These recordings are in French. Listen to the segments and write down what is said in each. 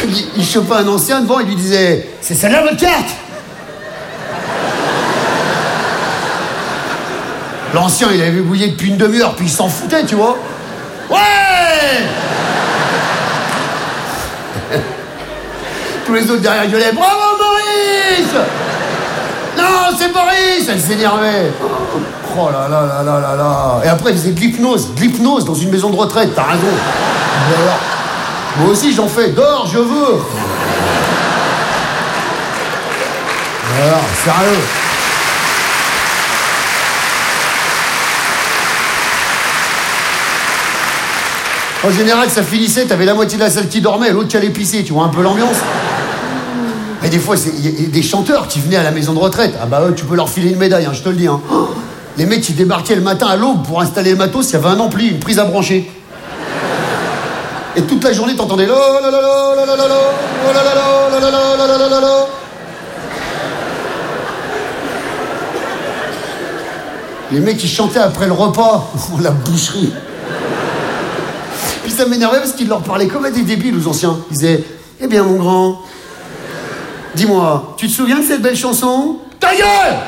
il chopait un ancien devant, il lui disait « C'est celle-là votre carte ?» L'ancien, il avait bouillé depuis une demi-heure, puis il s'en foutait, tu vois. Ouais. Tous les autres derrière gueulaient « Bravo Maurice !» Non, c'est Boris. Elle s'énervait. Oh là là là là là là. Et après, il faisait de l'hypnose dans une maison de retraite, t'as raison. Alors, moi aussi, j'en fais. Dors, je veux. Alors, sérieux. En général, ça finissait, t'avais la moitié de la salle qui dormait et l'autre qui allait pisser, tu vois un peu l'ambiance. Et des fois, il y a des chanteurs qui venaient à la maison de retraite. Ah bah eux, tu peux leur filer une médaille, hein, je te le dis. Hein. Les mecs qui débarquaient le matin à l'aube pour installer le matos, il y avait un ampli, une prise à brancher. Et toute la journée, t'entendais... Les mecs, ils chantaient après le repas. La boucherie. Puis ça m'énervait parce qu'ils leur parlaient comme à des débiles aux anciens. Ils disaient, eh bien mon grand, dis-moi, tu te souviens de cette belle chanson? Ta gueule!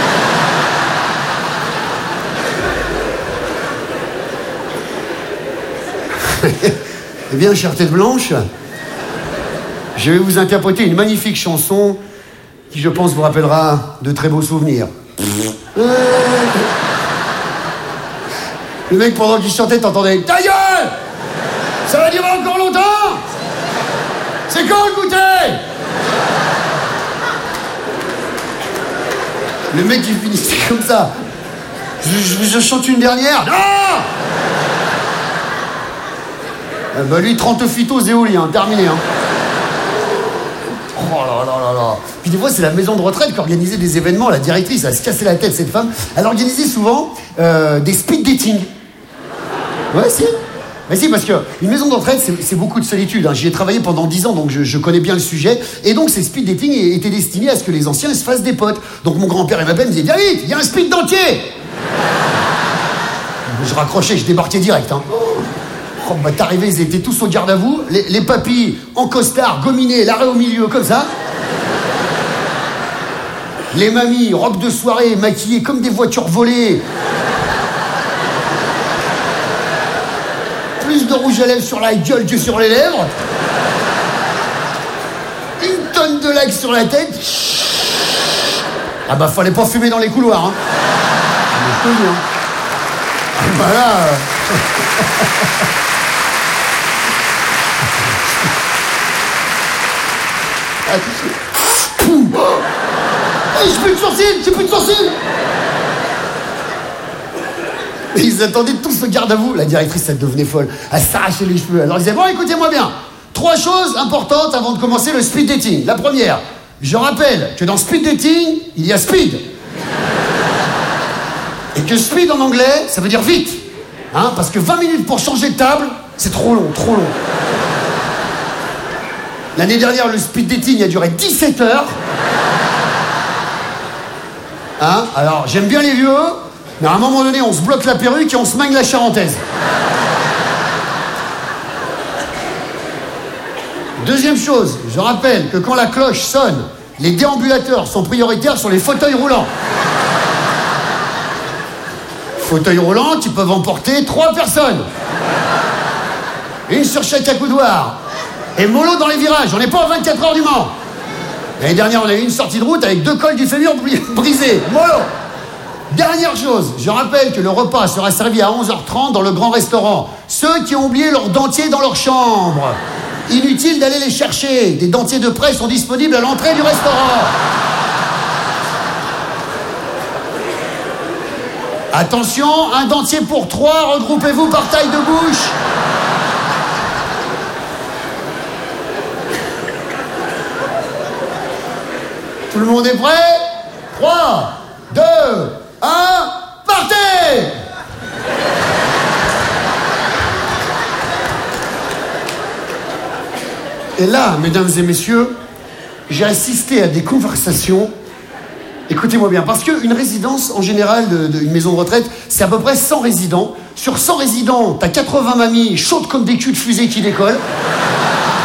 Eh bien, chère tête blanche, je vais vous interpréter une magnifique chanson qui, je pense, vous rappellera de très beaux souvenirs. Le mec, pendant qu'il chantait, t'entendais « Ta gueule! Ça va durer encore longtemps? C'est quand le goûter ?» Le mec, il finissait comme ça. Je chante une dernière. Non! Bah lui, 30 phytos et au lit, hein, terminé. Hein. Oh là là là là. Puis des fois, c'est la maison de retraite qui organisait des événements. La directrice, elle se cassait la tête, cette femme. Elle organisait souvent des speed dating. Ouais, si. Mais si, parce qu'une maison de retraite, c'est beaucoup de solitude. Hein. J'y ai travaillé pendant 10 ans, donc je connais bien le sujet. Et donc, ces speed dating étaient destinés à ce que les anciens se fassent des potes. Donc, mon grand-père, il m'appelle, il me disait, viens vite, il y a un speed dentier. Je raccrochais, je débarquais direct. Hein. Oh, bah, t'arrivais, ils étaient tous au garde à vous. Les papis en costard, gominés, l'arrêt au milieu, comme ça. Les mamies, robes de soirée, maquillées comme des voitures volées. Plus de rouge à lèvres sur la gueule que sur les lèvres. Une tonne de lac sur la tête. Ah bah fallait pas fumer dans les couloirs, hein. Je te dis, hein. Bah là... J'ai plus de sourcils. Et ils attendaient tous au garde à vous. La directrice, elle devenait folle. Elle s'arrachait les cheveux. Alors ils disaient, bon, écoutez-moi bien. 3 choses importantes avant de commencer le speed dating. La première, je rappelle que dans speed dating, il y a speed. Et que speed en anglais, ça veut dire vite. Hein, parce que 20 minutes pour changer de table, c'est trop long. L'année dernière, le speed dating a duré 17 heures. Hein, alors, j'aime bien les vieux, mais à un moment donné, on se bloque la perruque et on se magne la charentaise. Deuxième chose, je rappelle que quand la cloche sonne, les déambulateurs sont prioritaires sur les fauteuils roulants. Fauteuils roulants qui peuvent emporter 3 personnes. Une sur chaque accoudoir. Et mollo dans les virages, on n'est pas à 24 heures du Mans. L'année dernière, on a eu une sortie de route avec 2 cols du fémur brisés. Mollo. Dernière chose, je rappelle que le repas sera servi à 11h30 dans le grand restaurant. Ceux qui ont oublié leur dentier dans leur chambre, inutile d'aller les chercher. Des dentiers de prêt sont disponibles à l'entrée du restaurant. Attention, un dentier pour 3, regroupez-vous par taille de bouche. Tout le monde est prêt? 3, 2, 1, partez! Et là, mesdames et messieurs, j'ai assisté à des conversations. Écoutez-moi bien, parce qu'une résidence, en général, une maison de retraite, c'est à peu près 100 résidents. Sur 100 résidents, t'as 80 mamies chaudes comme des culs de fusée qui décollent.